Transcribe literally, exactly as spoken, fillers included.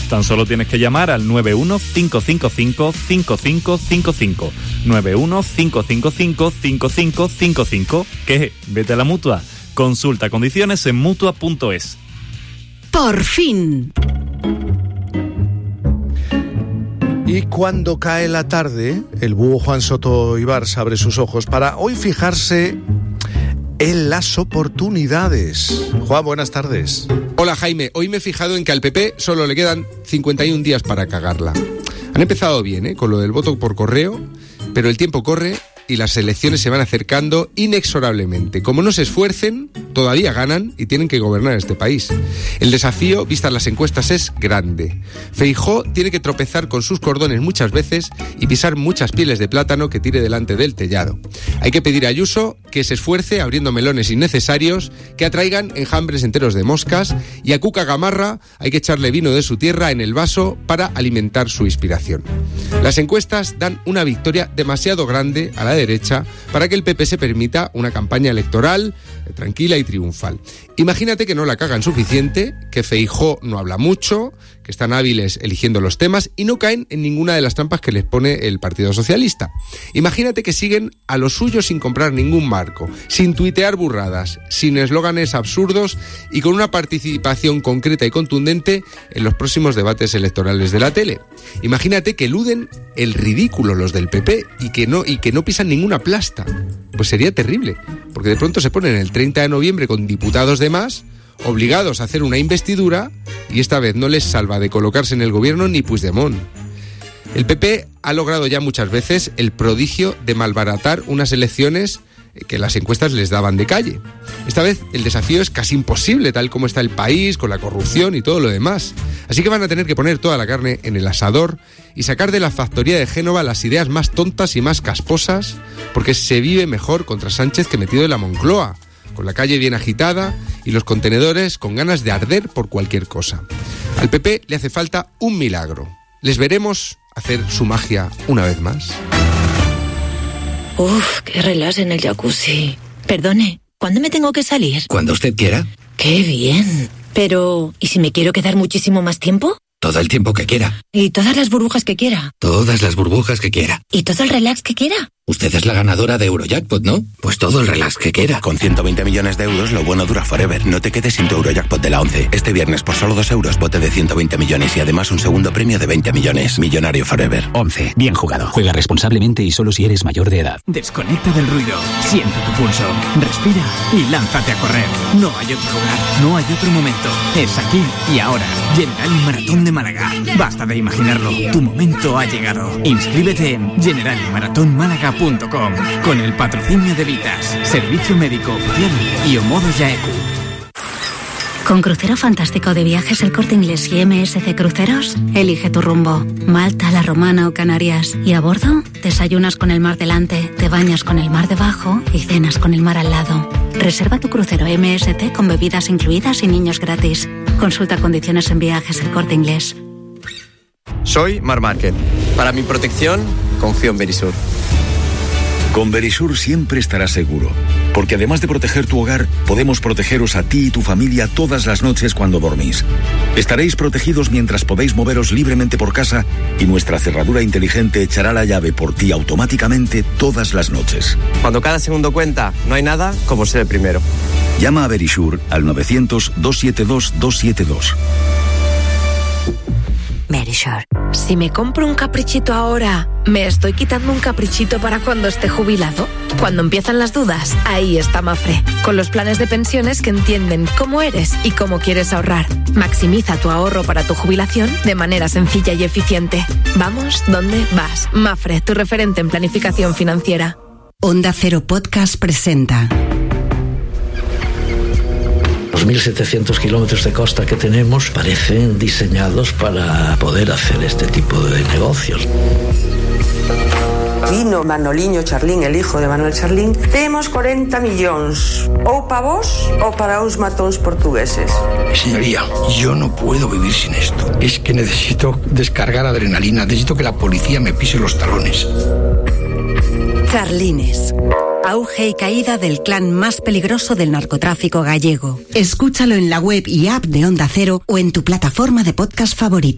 Tan solo tienes que llamar al nueve uno cinco cinco cinco cinco cinco cinco cinco, nueve uno cinco cinco cinco cinco cinco cinco cinco. ¿Qué? Vete a la Mutua. Consulta condiciones en mutua punto es. Por fin. Y cuando cae la tarde, el búho Juan Soto Ibars abre sus ojos para hoy fijarse en las oportunidades. Juan, buenas tardes. Hola Jaime, hoy me he fijado en que al P P solo le quedan cincuenta y un días para cagarla. Han empezado bien, ¿eh? Con lo del voto por correo, pero el tiempo corre y las elecciones se van acercando inexorablemente. Como no se esfuercen, todavía ganan y tienen que gobernar este país. El desafío, vistas las encuestas, es grande. Feijóo tiene que tropezar con sus cordones muchas veces y pisar muchas pieles de plátano que tire delante del tellado. Hay que pedir a Ayuso que se esfuerce abriendo melones innecesarios, que atraigan enjambres enteros de moscas, y a Cuca Gamarra hay que echarle vino de su tierra en el vaso para alimentar su inspiración. Las encuestas dan una victoria demasiado grande a la derecha para que el P P se permita una campaña electoral tranquila y triunfal. Imagínate que no la cagan suficiente, que Feijóo no habla mucho, que están hábiles eligiendo los temas y no caen en ninguna de las trampas que les pone el Partido Socialista. Imagínate que siguen a lo suyo sin comprar ningún marco, sin tuitear burradas, sin eslóganes absurdos y con una participación concreta y contundente en los próximos debates electorales de la tele. Imagínate que eluden el ridículo los del P P y que no, y que no pisan ninguna plasta. Pues sería terrible, porque de pronto se ponen el treinta de noviembre con diputados de más, obligados a hacer una investidura, y esta vez no les salva de colocarse en el gobierno ni Puigdemont. El P P ha logrado ya muchas veces el prodigio de malbaratar unas elecciones que las encuestas les daban de calle. Esta vez el desafío es casi imposible, tal como está el país, con la corrupción y todo lo demás. Así que van a tener que poner toda la carne en el asador y sacar de la factoría de Génova las ideas más tontas y más casposas, porque se vive mejor contra Sánchez que metido en la Moncloa, con la calle bien agitada y los contenedores con ganas de arder por cualquier cosa. Al P P le hace falta un milagro. Les veremos hacer su magia una vez más. Uf, qué relax en el jacuzzi. Perdone, ¿cuándo me tengo que salir? Cuando usted quiera. ¡Qué bien! Pero, ¿y si me quiero quedar muchísimo más tiempo? Todo el tiempo que quiera. ¿Y todas las burbujas que quiera? Todas las burbujas que quiera. ¿Y todo el relax que quiera? Usted es la ganadora de Eurojackpot, ¿no? Pues todo el relax que quiera. Con ciento veinte millones de euros, lo bueno dura forever. No te quedes sin tu Eurojackpot de la once. Este viernes, por solo dos euros, bote de ciento veinte millones y además un segundo premio de veinte millones. Millonario forever. once. Bien jugado. Juega responsablemente y solo si eres mayor de edad. Desconecta del ruido. Siente tu pulso. Respira y lánzate a correr. No hay otro lugar. No hay otro momento. Es aquí y ahora. General Maratón de Málaga. Basta de imaginarlo. Tu momento ha llegado. Inscríbete en general maratón málaga punto com con el patrocinio de Vitas, Servicio Médico Oficial y Omodo Yaeku. Con Crucero Fantástico de Viajes El Corte Inglés y M S C Cruceros, elige tu rumbo. Malta, La Romana o Canarias. Y a bordo, desayunas con el mar delante, te bañas con el mar debajo y cenas con el mar al lado. Reserva tu crucero M S C con bebidas incluidas y niños gratis. Consulta condiciones en Viajes El Corte Inglés. Soy Mar Márquez. Para mi protección, confío en Verisur. Con Verisur siempre estarás seguro, porque además de proteger tu hogar, podemos protegeros a ti y tu familia todas las noches cuando dormís. Estaréis protegidos mientras podéis moveros libremente por casa y nuestra cerradura inteligente echará la llave por ti automáticamente todas las noches. Cuando cada segundo cuenta, no hay nada como ser el primero. Llama a Verisur al novecientos, doscientos setenta y dos, doscientos setenta y dos. Verisur. Si me compro un caprichito ahora, ¿me estoy quitando un caprichito para cuando esté jubilado? Cuando empiezan las dudas, ahí está Mafre, con los planes de pensiones que entienden cómo eres y cómo quieres ahorrar. Maximiza tu ahorro para tu jubilación de manera sencilla y eficiente. Vamos, ¿dónde vas? Mafre, tu referente en planificación financiera. Onda Cero Podcast presenta. Los mil setecientos kilómetros de costa que tenemos parecen diseñados para poder hacer este tipo de negocios. Vino Manoliño Charlín, el hijo de Manuel Charlín. Temos cuarenta millóns, ou para vos ou para uns matóns portugueses. Señoría, yo no puedo vivir sin esto. Es que necesito descargar adrenalina, necesito que la policía me pise los talones. Charlines. Auge y caída del clan más peligroso del narcotráfico gallego. Escúchalo en la web y app de Onda Cero o en tu plataforma de podcast favorita.